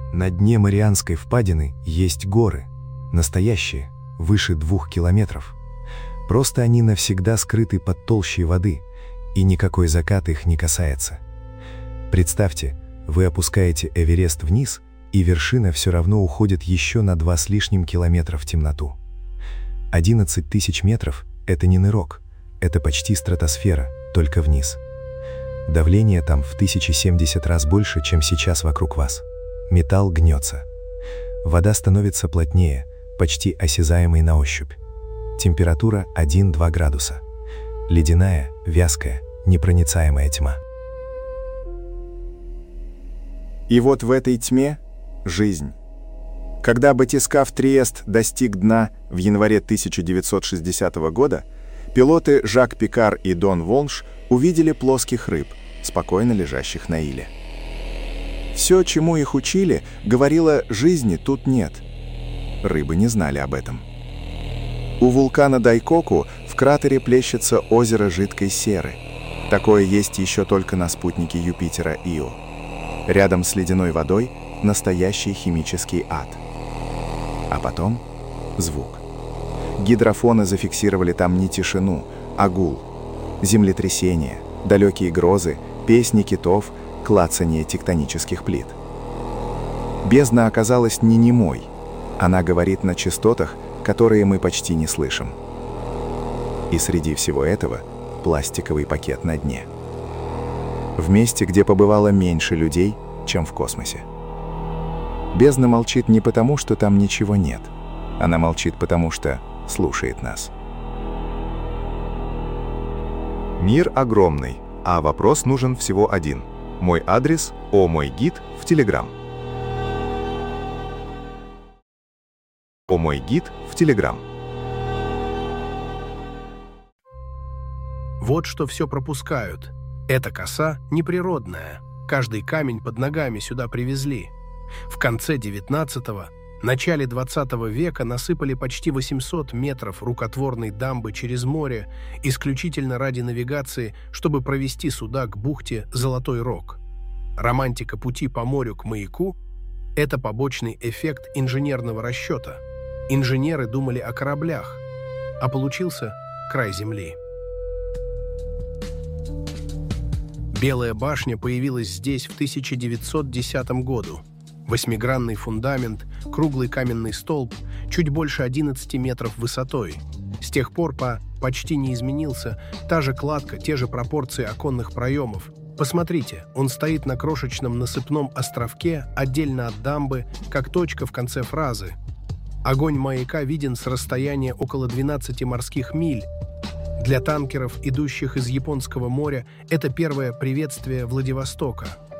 На дне Марианской впадины есть горы, настоящие, выше 2 километров. Просто они навсегда скрыты под толщей воды, и никакой закат их не касается. Представьте, вы опускаете Эверест вниз, и вершина все равно уходит еще на 2 с лишним километра в темноту. 11 тысяч метров – это не нырок, это почти стратосфера, только вниз. Давление там в 1070 раз больше, чем сейчас вокруг вас. Металл гнется. Вода становится плотнее, почти осязаемой на ощупь. Температура 1-2 градуса. Ледяная, вязкая, непроницаемая тьма. И вот в этой тьме – жизнь. Когда батискаф Триест достиг дна в январе 1960 года, пилоты Жак Пикар и Дон Волш увидели плоских рыб, спокойно лежащих на иле. Все, чему их учили, говорило, жизни тут нет. Рыбы не знали об этом. У вулкана Дайкоку в кратере плещется озеро жидкой серы. Такое есть еще только на спутнике Юпитера Ио. Рядом с ледяной водой настоящий химический ад. А потом звук. Гидрофоны зафиксировали там не тишину, а гул. Землетрясения, далекие грозы, песни китов, клацанье тектонических плит. Бездна оказалась не немой. Она говорит на частотах, которые мы почти не слышим. И среди всего этого пластиковый пакет на дне. В месте, где побывало меньше людей, чем в космосе. Бездна молчит не потому, что там ничего нет. Она молчит потому, что слушает нас. Мир огромный, а вопрос нужен всего один. Мой адрес «О мой гид» в Telegram. «О мой гид» в Telegram. Вот что все пропускают. Эта коса неприродная. Каждый камень под ногами сюда привезли. В конце 19-го, начале 20 века насыпали почти 800 метров рукотворной дамбы через море, исключительно ради навигации, чтобы провести суда к бухте Золотой Рог. Романтика пути по морю к маяку – это побочный эффект инженерного расчета. Инженеры думали о кораблях, а получился край земли. Белая башня появилась здесь в 1910 году. Восьмигранный фундамент, круглый каменный столб, чуть больше 11 метров высотой. С тех пор почти не изменился, та же кладка, те же пропорции оконных проемов. Посмотрите, он стоит на крошечном насыпном островке, отдельно от дамбы, как точка в конце фразы. Огонь маяка виден с расстояния около 12 морских миль. Для танкеров, идущих из Японского моря, это первое приветствие Владивостока.